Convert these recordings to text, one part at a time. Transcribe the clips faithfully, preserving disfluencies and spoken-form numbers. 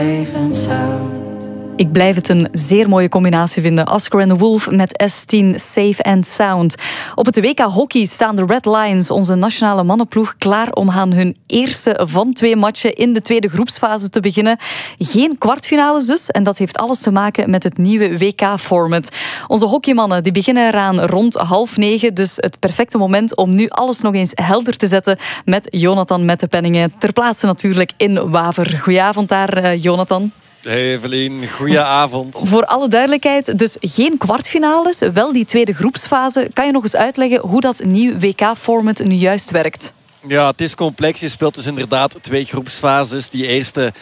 Ik blijf het een zeer mooie combinatie vinden. Oscar and the Wolf met S tien Safe and Sound. Op het W K Hockey staan de Red Lions, onze nationale mannenploeg, klaar om aan hun eerste van twee matchen in de tweede groepsfase te beginnen. Geen kwartfinales dus. En dat heeft alles te maken met het nieuwe W K-format. Onze hockeymannen die beginnen eraan rond half negen. Dus het perfecte moment om nu alles nog eens helder te zetten met Jonathan Mettepenningen. Ter plaatse natuurlijk in Waver. Goedenavond daar, Jonathan. Hey Evelien, goedenavond. Voor alle duidelijkheid, dus geen kwartfinales, wel die tweede groepsfase. Kan je nog eens uitleggen hoe dat nieuw W K-format nu juist werkt? Ja, het is complex. Je speelt dus inderdaad twee groepsfases. Die eerste,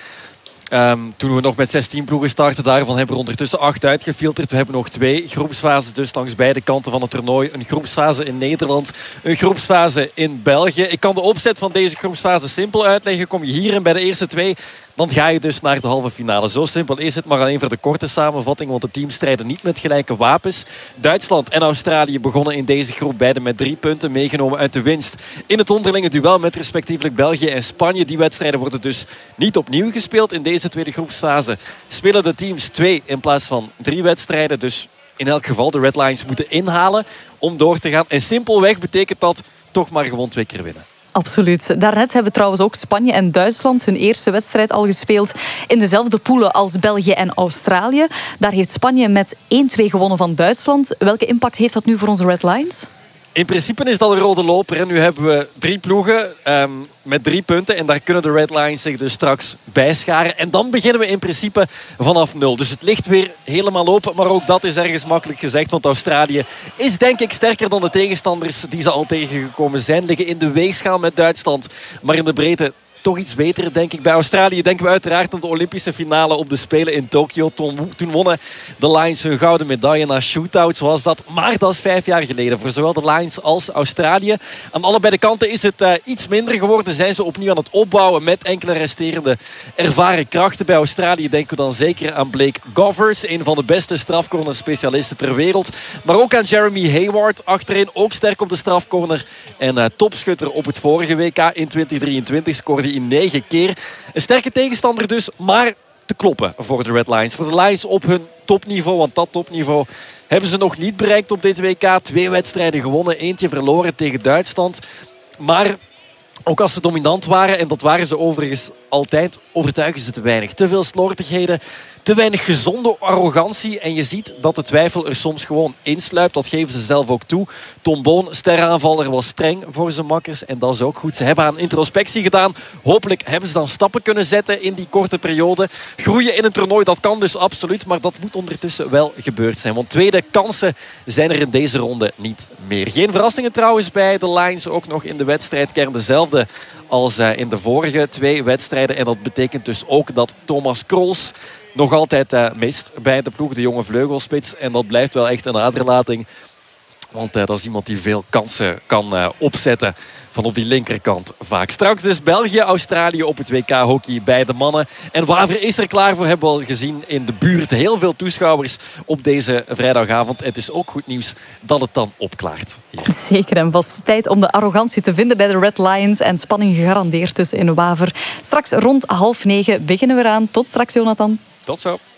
um, toen we nog met zestien ploegen starten, daarvan hebben we ondertussen acht uitgefilterd. We hebben nog twee groepsfases, dus langs beide kanten van het toernooi. Een groepsfase in Nederland, een groepsfase in België. Ik kan de opzet van deze groepsfase simpel uitleggen. Kom je hierin bij de eerste twee, dan ga je dus naar de halve finale. Zo simpel is het, maar alleen voor de korte samenvatting, want de teams strijden niet met gelijke wapens. Duitsland en Australië begonnen in deze groep beide met drie punten, meegenomen uit de winst in het onderlinge duel met respectievelijk België en Spanje. Die wedstrijden worden dus niet opnieuw gespeeld. In deze tweede groepsfase spelen de teams twee in plaats van drie wedstrijden. Dus in elk geval de Red Lions moeten inhalen om door te gaan. En simpelweg betekent dat toch maar gewoon twee keer winnen. Absoluut. Daarnet hebben trouwens ook Spanje en Duitsland hun eerste wedstrijd al gespeeld in dezelfde poelen als België en Australië. Daar heeft Spanje met één twee gewonnen van Duitsland. Welke impact heeft dat nu voor onze Red Lions? In principe is dat een rode loper. En nu hebben we drie ploegen um, met drie punten. En daar kunnen de Red Lions zich dus straks bijscharen. En dan beginnen we in principe vanaf nul. Dus het ligt weer helemaal open. Maar ook dat is ergens makkelijk gezegd. Want Australië is denk ik sterker dan de tegenstanders die ze al tegengekomen zijn. Liggen in de weegschaal met Duitsland. Maar in de breedte toch iets beter, denk ik. Bij Australië denken we uiteraard aan de Olympische finale op de Spelen in Tokio. Toen, toen wonnen de Lions hun gouden medaille na shootouts was dat. Maar dat is vijf jaar geleden voor zowel de Lions als Australië. Aan allebei de kanten is het uh, iets minder geworden. Zijn ze opnieuw aan het opbouwen met enkele resterende ervaren krachten. Bij Australië denken we dan zeker aan Blake Govers, een van de beste strafcorner-specialisten ter wereld. Maar ook aan Jeremy Hayward, achterin ook sterk op de strafcorner. En uh, topschutter op het vorige W K in twintig drieëntwintig scoorde in negen keer. Een sterke tegenstander dus, maar te kloppen voor de Red Lions. Voor de Lions op hun topniveau, want dat topniveau hebben ze nog niet bereikt op dit W K. Twee wedstrijden gewonnen, eentje verloren tegen Duitsland. Maar ook als ze dominant waren, en dat waren ze overigens altijd, overtuigen ze te weinig. Te veel slordigheden, te weinig gezonde arrogantie. En je ziet dat de twijfel er soms gewoon insluipt. Dat geven ze zelf ook toe. Tom Boon, steraanvaller, was streng voor zijn makkers. En dat is ook goed. Ze hebben aan introspectie gedaan. Hopelijk hebben ze dan stappen kunnen zetten in die korte periode. Groeien in een toernooi, dat kan dus absoluut. Maar dat moet ondertussen wel gebeurd zijn. Want tweede kansen zijn er in deze ronde niet meer. Geen verrassingen trouwens bij de Lions. Ook nog in de wedstrijdkern dezelfde als in de vorige twee wedstrijden. En dat betekent dus ook dat Thomas Krols nog altijd uh, mist bij de ploeg, de jonge vleugelspits. En dat blijft wel echt een aderlating. Want uh, dat is iemand die veel kansen kan uh, opzetten van op die linkerkant vaak. Straks dus België, Australië op het W K hockey bij de mannen. En Waver is er klaar voor, hebben we al gezien in de buurt. Heel veel toeschouwers op deze vrijdagavond. Het is ook goed nieuws dat het dan opklaart hier. Zeker en vast. Tijd om de arrogantie te vinden bij de Red Lions. En spanning gegarandeerd tussen in Waver. Straks rond half negen beginnen we eraan. Tot straks, Jonathan. Tot zo.